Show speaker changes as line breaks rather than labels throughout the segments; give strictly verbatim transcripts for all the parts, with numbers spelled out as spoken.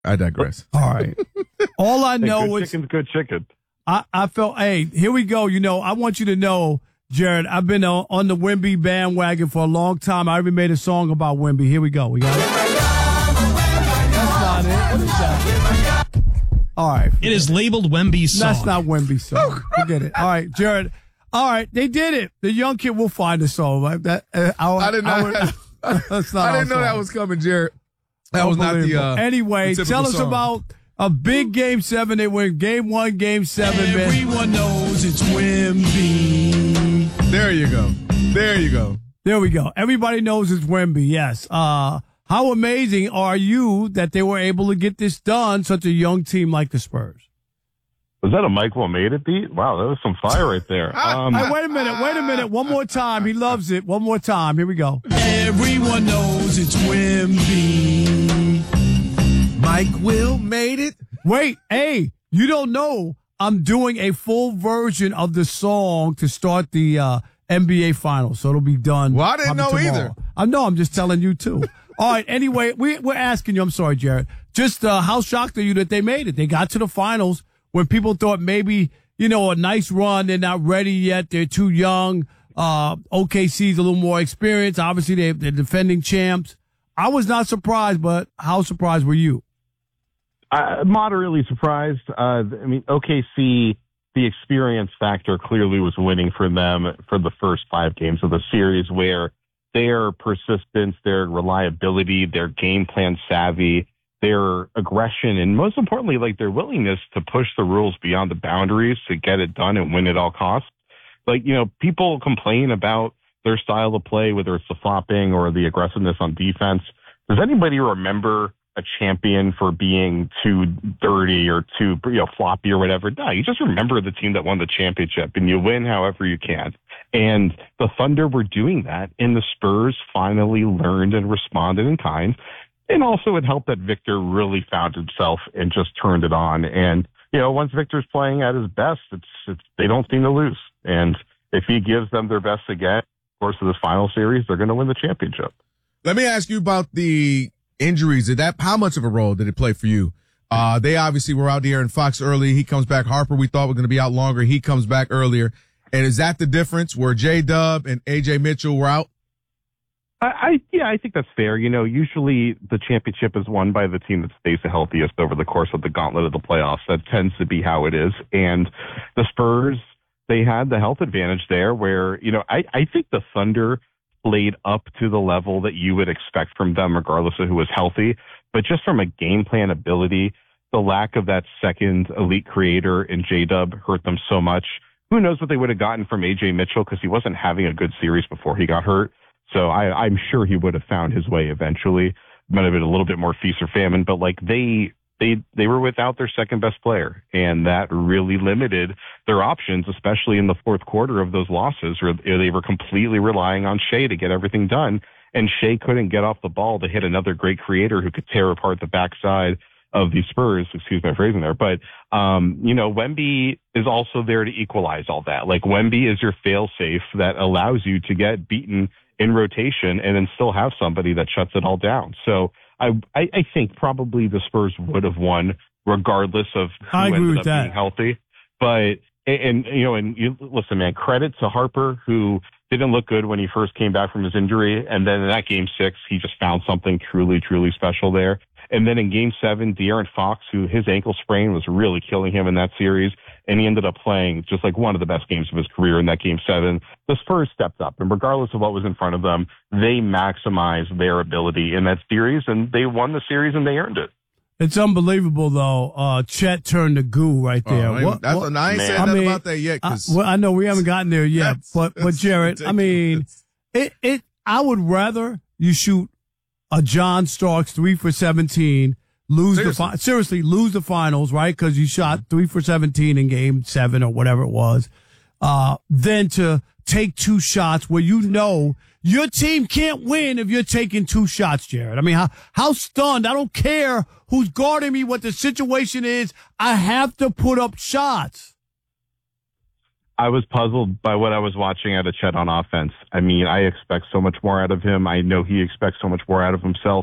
I digress.
All right. All I know
hey, good
is
chicken's good chicken.
I, I felt, hey, here we go. You know, I want you to know, Jared, I've been on, on the Wemby bandwagon for a long time. I even made a song about Wemby. Here we go. We got it. That's not it. What is that? All right.
It is labeled Wemby's song.
That's not Wemby's song. Forget it. All right, Jared. All right, they did it. The young kid will find a song. Like that, uh, I,
I did not.
I, would, that's not
I didn't know
song.
that was coming, Jared. That was not the. Uh,
anyway,
the
tell us
song.
about a big game seven. They win game one, game seven.
Everyone
man.
knows it's Wemby.
There you go. There you go.
There we go. Everybody knows it's Wemby. Yes. Uh, how amazing are you that they were able to get this done? Such a young team like the Spurs.
Was that a Michael made it beat? Wow, that was some fire right there. Um,
hey, wait a minute. Wait a minute. One more time. He loves it. One more time. Here we go.
Everyone knows it's Wemby.
Mike Will made it.
Wait. Hey, you don't know. I'm doing a full version of the song to start the uh, N B A Finals, so it'll be done.
Well, I didn't know
tomorrow.
either.
I know. I'm just telling you too. All right. Anyway, we, we're asking you. I'm sorry, Jared. Just uh, how shocked are you that they made it? They got to the finals when people thought maybe, you know, a nice run. They're not ready yet. They're too young. Uh, O K C's a little more experienced. Obviously, they, they're defending champs. I was not surprised, but how surprised were you?
Uh, moderately surprised. Uh, I mean, O K C, the experience factor clearly was winning for them for the first five games of the series, where their persistence, their reliability, their game plan savvy, their aggression, and most importantly, like their willingness to push the rules beyond the boundaries to get it done and win at all costs. Like, you know, people complain about their style of play, whether it's the flopping or the aggressiveness on defense. Does anybody remember a champion for being too dirty or too, you know, floppy or whatever? No, you just remember the team that won the championship, and you win however you can. And the Thunder were doing that, and the Spurs finally learned and responded in kind. And also it helped that Victor really found himself and just turned it on. And, you know, once Victor's playing at his best, it's, it's they don't seem to lose. And if he gives them their best again, of course, of this final series, they're going to win the championship.
Let me ask you about the injuries. Did that, how much of a role did it play for you? Uh, they obviously were out there in Fox early. He comes back. Harper, we thought was going to be out longer. He comes back earlier. And is that the difference where J-Dub and A J Mitchell were out?
I, I yeah, I think that's fair. You know, usually the championship is won by the team that stays the healthiest over the course of the gauntlet of the playoffs. That tends to be how it is. And the Spurs, they had the health advantage there where, you know, I, I think the Thunder played up to the level that you would expect from them, regardless of who was healthy. But just from a game plan ability, the lack of that second elite creator in J-Dub hurt them so much. Who knows what they would have gotten from A J Mitchell, because he wasn't having a good series before he got hurt. So I, I'm sure he would have found his way eventually. Might have been a little bit more feast or famine, but like they, they, they were without their second best player, and that really limited their options, especially in the fourth quarter of those losses, where they were completely relying on Shea to get everything done. And Shea couldn't get off the ball to hit another great creator who could tear apart the backside of the Spurs, excuse my phrasing there. But, um, you know, Wemby is also there to equalize all that. Like, Wemby is your fail safe that allows you to get beaten in rotation and then still have somebody that shuts it all down. So I, I, I think probably the Spurs would have won regardless of who
I agree
ended
with
up
that.
being healthy. But, and, and you know, and you listen, man, credit to Harper, who didn't look good when he first came back from his injury. And then in that game six, he just found something truly, truly special there. And then in game seven, De'Aaron Fox, who his ankle sprain was really killing him in that series, and he ended up playing just like one of the best games of his career in that game seven. The Spurs stepped up, and regardless of what was in front of them, they maximized their ability in that series, and they won the series and they earned it.
It's unbelievable, though. Uh, Chet turned to goo right there.
Oh,
what,
that's,
what,
I ain't
man.
said
I
nothing
mean,
about that yet.
I,
Cause
well, I know we haven't gotten there yet,
that's-
but but
that's
Jared, I mean,
ridiculous.
it it. I would rather you shoot a John Starks three for seventeen, lose
Seriously.
the fi- seriously lose the finals, right? Because you shot three for seventeen in game seven or whatever it was, uh, than to take two shots where you know your team can't win if you're taking two shots, Jared. I mean, how how stunned? I don't care who's guarding me, what the situation is. I have to put up shots.
I was puzzled by what I was watching out of Chet on offense. I mean, I expect so much more out of him. I know he expects so much more out of himself.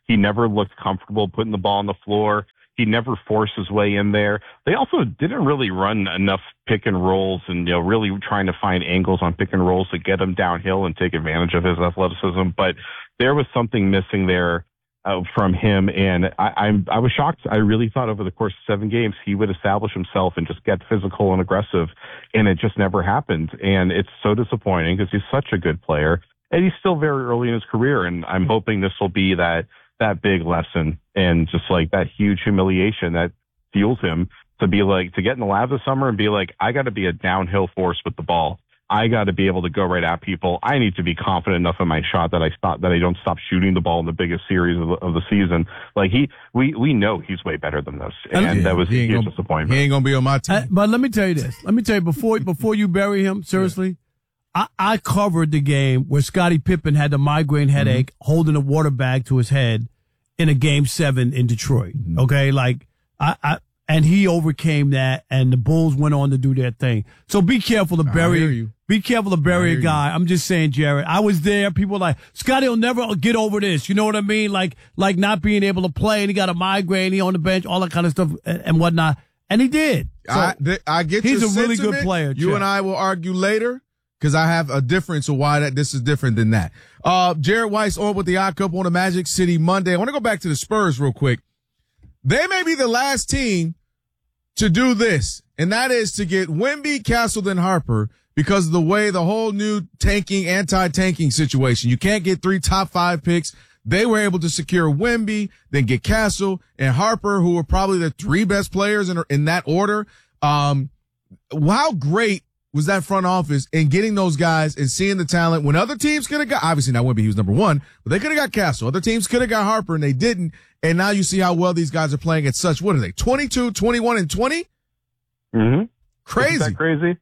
He never looked comfortable putting the ball on the floor. He never forced his way in there. They also didn't really run enough pick and rolls and, you know, really trying to find angles on pick and rolls to get him downhill and take advantage of his athleticism. But there was something missing there uh, from him. And I, I, I was shocked. I really thought over the course of seven games, he would establish himself and just get physical and aggressive. And it just never happened. And it's so disappointing because he's such a good player. And he's still very early in his career. And I'm hoping this will be that that big lesson and just like that huge humiliation that fuels him to be like, to get in the lab this summer and be like, I got to be a downhill force with the ball. I got to be able to go right at people. I need to be confident enough in my shot that I stop, that I don't stop shooting the ball in the biggest series of the, of the season. Like he, we, we know he's way better than this. And
yeah,
that was a huge
gonna,
disappointment.
He ain't going to be on my team.
Uh, but let me tell you this. Let me tell you before, before you bury him, seriously, I, I covered the game where Scottie Pippen had the migraine headache mm-hmm. holding a water bag to his head in a game seven in Detroit. Mm-hmm. Okay. Like I, I, and he overcame that and the Bulls went on to do their thing. So be careful to bury, be careful to bury a guy. You. I'm just saying, Jared, I was there. People were like, Scottie will never get over this. You know what I mean? Like, like not being able to play and he got a migraine, he on the bench, all that kind of stuff and, and whatnot. And he did. So
I, th- I get
he's
your
a really
sentiment.
good player.
You
Chad.
and I will argue later. Because I have a difference of why that this is different than that. Uh, Jared Weiss on with the Odd Couple on a Magic City Monday. I want to go back to the Spurs real quick. They may be the last team to do this, and that is to get Wemby, Castleton, Harper because of the way the whole new tanking, anti-tanking situation. You can't get three top five picks. They were able to secure Wemby, then get Castle and Harper, who were probably the three best players in, in that order. Um, how great was that front office and getting those guys and seeing the talent when other teams could have got, obviously not Wemby, he was number one, but they could have got Castle. Other teams could have got Harper and they didn't. And now you see how well these guys are playing at such, what are they, twenty-two, twenty-one, and twenty?
Mm-hmm.
Crazy.
Isn't that crazy?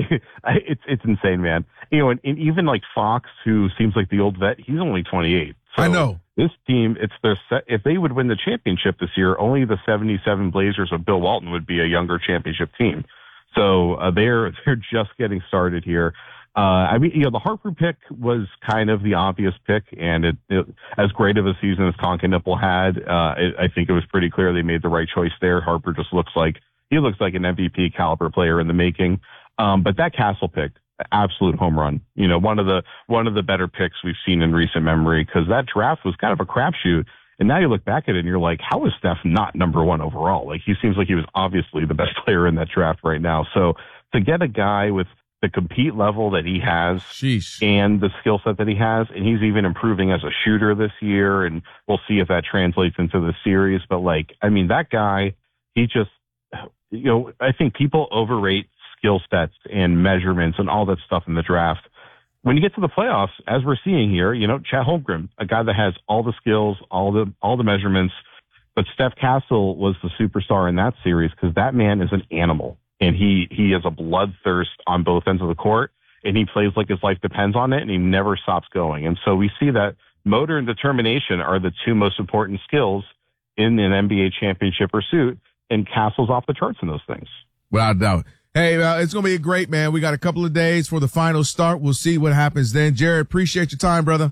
it's, it's insane, man. You know, and, and even like Fox, who seems like the old vet, he's only twenty-eight. So
I know.
This team, it's their set. If they would win the championship this year, only the seventy-seven Blazers of Bill Walton would be a younger championship team. So uh, they're they're just getting started here. Uh, I mean, you know, the Harper pick was kind of the obvious pick, and it, it as great of a season as Concanipple had, uh, it, I think it was pretty clear they made the right choice there. Harper just looks like he looks like an M V P caliber player in the making. Um, but that Castle pick, absolute home run. You know, one of the one of the better picks we've seen in recent memory because that draft was kind of a crapshoot. And now you look back at it and you're like, how is Steph not number one overall? Like, he seems like he was obviously the best player in that draft right now. So to get a guy with the compete level that he has
Sheesh.
and the skill set that he has, and he's even improving as a shooter this year, and we'll see if that translates into the series. But like, I mean, that guy, he just, you know, I think people overrate skill sets and measurements and all that stuff in the draft. When you get to the playoffs, as we're seeing here, you know, Chet Holmgren, a guy that has all the skills, all the all the measurements, but Steph Castle was the superstar in that series because that man is an animal, and he he has a bloodthirst on both ends of the court, and he plays like his life depends on it, and he never stops going. And so we see that motor and determination are the two most important skills in an N B A championship pursuit, and Castle's off the charts in those things.
Without a doubt. Hey, uh, it's going to be a great, man. We got a couple of days for the final start. We'll see what happens then. Jared, appreciate your time, brother.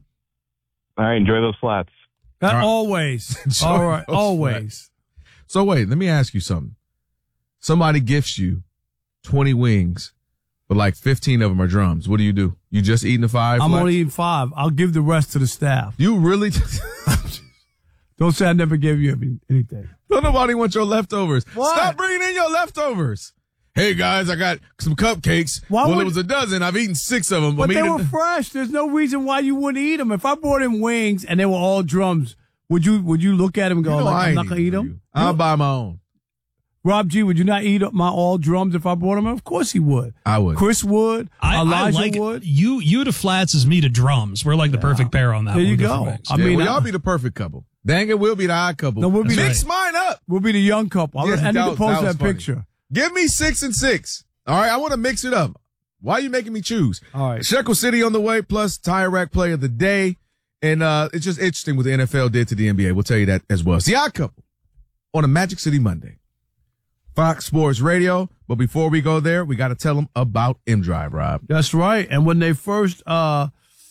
All right, enjoy those flats.
Uh,
All right.
Always. All right, always. Flats.
So wait, let me ask you something. Somebody gifts you twenty wings, but like fifteen of them are drums. What do you do? You just eating the five?
I'm
flats?
only eating five. I'll give the rest to the staff.
You really?
Don't say I never gave you anything.
Don't nobody want your leftovers.
What?
Stop bringing in your leftovers. Hey guys, I got some cupcakes.
Why
well,
would,
it was a dozen. I've eaten six of them.
But
I'm
they
eating
were fresh. There's no reason why you wouldn't eat them. If I brought in wings and they were all drums, would you would you look at them and go,
you know,
like, I'm not
going
going to eat them?
I'll buy my own.
Rob G, would you not eat my all drums if I brought them? Of course he would.
I would.
Chris would.
I,
Elijah
I like
would.
It. You you to flats is me to drums. We're like the yeah. perfect pair on that.
There
one.
you go.
Wings.
I
yeah,
mean,
well,
I,
y'all be the perfect couple. Dang it, we'll be the odd couple.
No, we'll be
Mix
right.
mine up.
We'll be the young couple. I,
Yes,
I need
that
to
was-
post
that
that,
was funny.
picture.
Give me six and six. All right, I want to mix it up. Why are you making me choose?
All right.
Shekel City on the way, plus Tire Rack Player of the Day. And uh it's just interesting what the N F L did to the N B A. We'll tell you that as well. It's the Odd Couple on a Magic City Monday. Fox Sports Radio. But before we go there, we got to tell them about M-Drive, Rob.
That's right. And when they first uh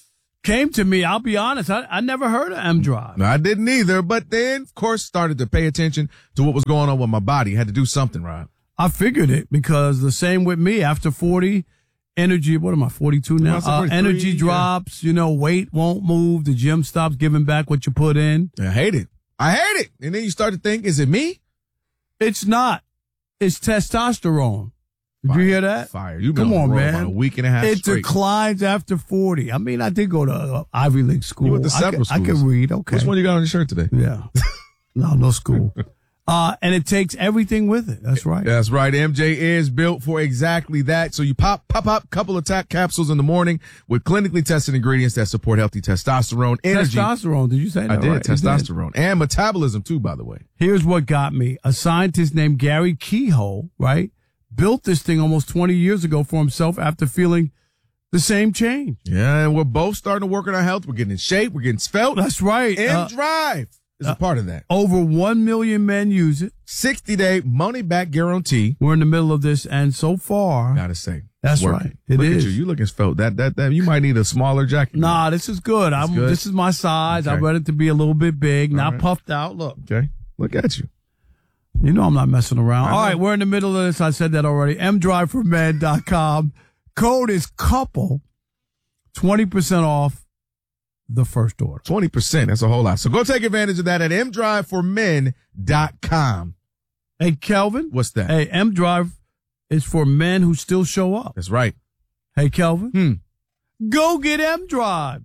came to me. I'll be honest. I, I never heard of M-Drive.
No, I didn't either. But then, of course, started to pay attention to what was going on with my body. Had to do something, Rob.
I figured it because the same with me. After forty, energy, what am I, forty-two now? Uh, energy yeah. drops, you know, weight won't move. The gym stops giving back what you put in.
I hate it. I hate it. And then you start to think, is it me?
It's not. It's testosterone. Did
Fire.
you hear that?
Fire. You've been
Come
on,
on, man.
About a week and a half
It
straight.
declines after forty. I mean, I did go to uh, Ivy League school.
You went to several
I, can, I
schools.
can read. Okay.
Which one you got on your shirt today?
Yeah. No, no school. Uh, and it takes everything with it. That's right.
That's right. M J is built for exactly that. So you pop, pop, pop, couple of tac capsules in the morning with clinically tested ingredients that support healthy testosterone, energy.
Testosterone. Did you say that?
I did.
Right?
Testosterone
did.
and metabolism too, by the way.
Here's what got me. A scientist named Gary Kehoe, right, built this thing almost twenty years ago for himself after feeling the same change.
Yeah. And we're both starting to work on our health. We're getting in shape. We're getting svelte.
That's right.
M-Drive is
uh,
a part of that.
Over one million men use it.
sixty day money back guarantee.
We're in the middle of this, and so far,
Gotta say,
that's
working.
right. It
Look
is.
at you. You looking svelte. That that that. You might need a smaller jacket.
Nah, this is good. I'm.
good?
This is my size.
Okay.
I want it to be a little bit big,
All
not
right.
puffed out. Look,
Okay. Look at you.
you know I'm not messing around.
I know.
All right, we're in the middle of this. I said that already. m drive for men dot com. Code is couple. twenty percent off the first order.
twenty percent. That's a whole lot. So go take advantage of that at m drive for men dot com.
Hey, Kelvin.
What's that?
Hey, M-Drive is for men who still show up.
That's right.
Hey, Kelvin.
Hmm.
Go get M-Drive.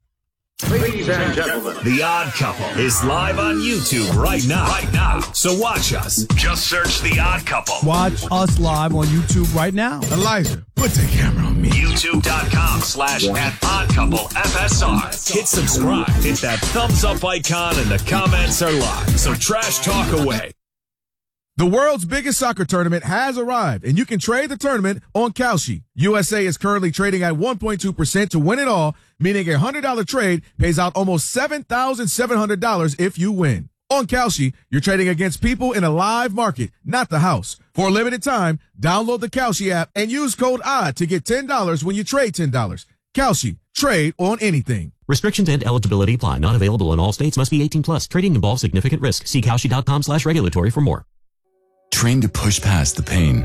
Ladies and gentlemen, The Odd Couple is live on YouTube right now. Right now. So watch us. Just search The Odd Couple.
Watch us live on YouTube right now.
Elijah, put the camera on me.
YouTube.com slash at Odd Couple F S R. Hit subscribe. Hit that thumbs up icon and the comments are live. So trash talk away.
The world's biggest soccer tournament has arrived, and you can trade the tournament on Kalshi. U S A is currently trading at one point two percent to win it all, meaning a one hundred dollars trade pays out almost seven thousand seven hundred dollars if you win. On Kalshi, you're trading against people in a live market, not the house. For a limited time, download the Kalshi app and use code ODD to get ten dollars when you trade ten dollars. Kalshi, trade on anything.
Restrictions and eligibility apply. Not available in all states. Must be eighteen plus. Trading involves significant risk. See Kalshi.com slash regulatory for more.
Trained to push past the pain.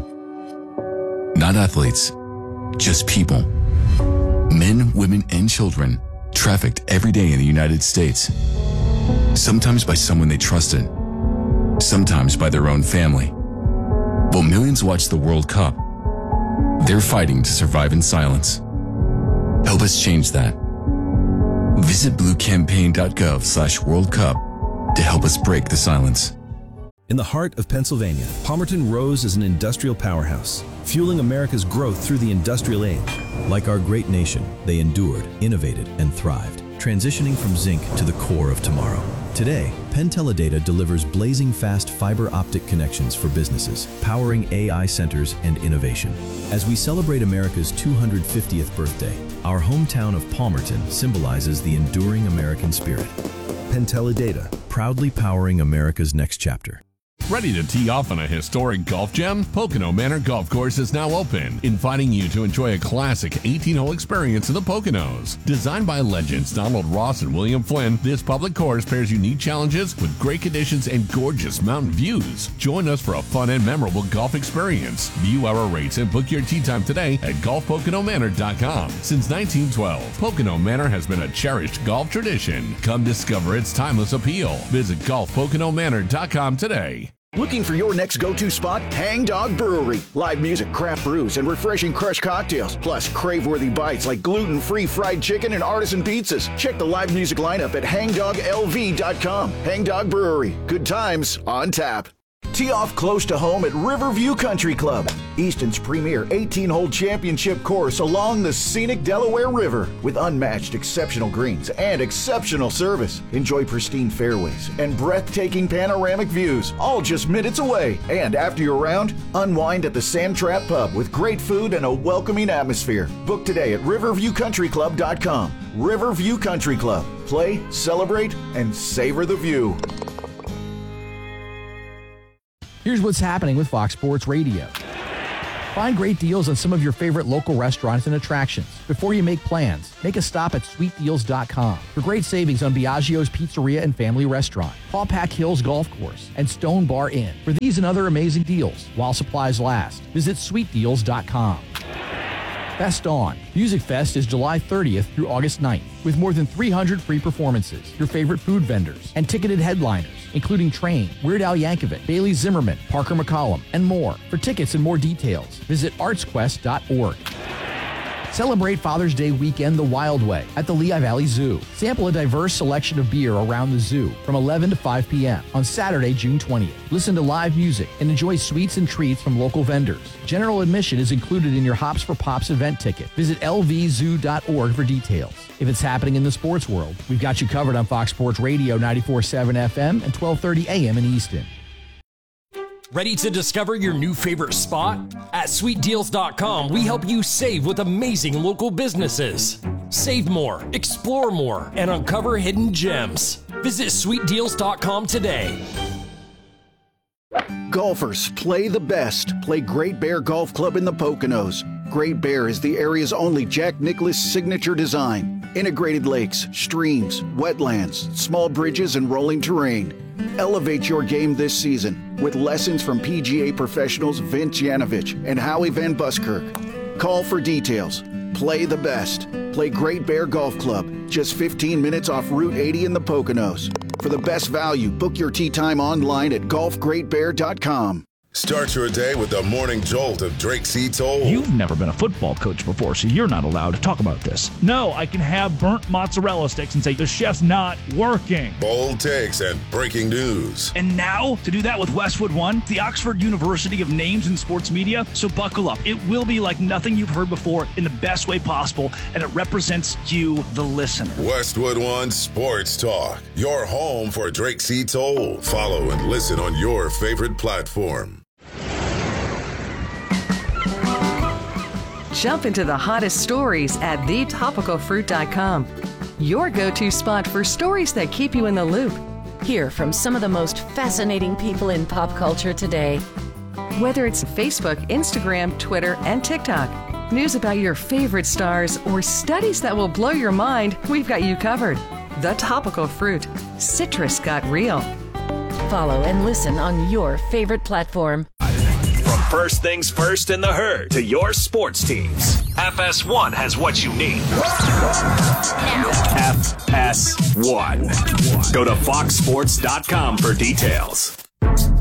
Not athletes, just people. Men, women, and children trafficked every day in the United States. Sometimes by someone they trusted, sometimes by their own family. While millions watch the World Cup, they're fighting to survive in silence. Help us change that. Visit bluecampaign.gov slash World Cup to help us break the silence.
In the heart of Pennsylvania, Palmerton rose as an industrial powerhouse, fueling America's growth through the industrial age. Like our great nation, they endured, innovated, and thrived, transitioning from zinc to the core of tomorrow. Today, Penn Teledata delivers blazing fast fiber optic connections for businesses, powering A I centers and innovation. As we celebrate America's two hundred fiftieth birthday, our hometown of Palmerton symbolizes the enduring American spirit. Penn Teledata, proudly powering America's next chapter.
Ready to tee off on a historic golf gem? Pocono Manor Golf Course is now open, inviting you to enjoy a classic eighteen-hole experience in the Poconos. Designed by legends Donald Ross and William Flynn, this public course pairs unique challenges with great conditions and gorgeous mountain views. Join us for a fun and memorable golf experience. View our rates and book your tee time today at golf pocono manor dot com. Since nineteen twelve, Pocono Manor has been a cherished golf tradition. Come discover its timeless appeal. Visit golf pocono manor dot com today.
Looking for your next go-to spot? Hang Dog Brewery. Live music, craft brews, and refreshing crushed cocktails. Plus, crave-worthy bites like gluten-free fried chicken and artisan pizzas. Check the live music lineup at hang dog l v dot com. Hang Dog Brewery. Good times on tap. Tee off close to home at Riverview Country Club, Easton's premier eighteen-hole championship course along the scenic Delaware River. With unmatched exceptional greens and exceptional service. Enjoy pristine fairways and breathtaking panoramic views, all just minutes away. And after your round, unwind at the Sand Trap Pub with great food and a welcoming atmosphere. Book today at riverview country club dot com. Riverview Country Club. Play, celebrate, and savor the view.
Here's what's happening with Fox Sports Radio. Find great deals on some of your favorite local restaurants and attractions. Before you make plans, make a stop at sweet deals dot com for great savings on Biagio's Pizzeria and Family Restaurant, Paw Pack Hills Golf Course, and Stone Bar Inn. For these and other amazing deals, while supplies last, visit sweet deals dot com. Fest On. Music Fest is July thirtieth through August ninth, with more than three hundred free performances, your favorite food vendors, and ticketed headliners, including Train, Weird Al Yankovic, Bailey Zimmerman, Parker McCollum, and more. For tickets and more details, visit arts quest dot org. Celebrate Father's Day weekend the Wild Way at the Lehigh Valley Zoo. Sample a diverse selection of beer around the zoo from eleven to five p.m. on Saturday, June twentieth. Listen to live music and enjoy sweets and treats from local vendors. General admission is included in your Hops for Pops event ticket. Visit L V zoo dot org for details. If it's happening in the sports world, we've got you covered on Fox Sports Radio ninety-four point seven F M and twelve thirty A M in Easton.
Ready to discover your new favorite spot? At sweet deals dot com, we help you save with amazing local businesses. Save more, explore more, and uncover hidden gems. Visit sweet deals dot com today.
Golfers, play the best. Play Great Bear Golf Club in the Poconos. Great Bear is the area's only Jack Nicklaus signature design. Integrated lakes, streams, wetlands, small bridges, and rolling terrain. Elevate your game this season with lessons from P G A professionals Vince Yanovich and Howie Van Buskirk. Call for details. Play the best. Play Great Bear Golf Club, just fifteen minutes off Route eighty in the Poconos. For the best value, book your tee time online at golf great bear dot com.
Start your day with the morning jolt of Drake Seats Old.
You've never been a football coach before, so you're not allowed to talk about this. No, I can have burnt mozzarella sticks and say the chef's not working.
Bold takes and breaking news.
And now, to do that with Westwood One, the Oxford University of Names in Sports Media, so buckle up. It will be like nothing you've heard before in the best way possible, and it represents you, the listener.
Westwood One Sports Talk, your home for Drake Seats Old. Follow and listen on your favorite platform.
Jump into the hottest stories at the topical fruit dot com. Your go-to spot for stories that keep you in the loop. Hear from some of the most fascinating people in pop culture today. Whether it's Facebook, Instagram, Twitter, and TikTok, news about your favorite stars, or studies that will blow your mind, we've got you covered. The Topical Fruit. Citrus got real. Follow and listen on your favorite platform.
From first things first in the herd to your sports teams, F S one has what you need. F S one. Go to fox sports dot com for details.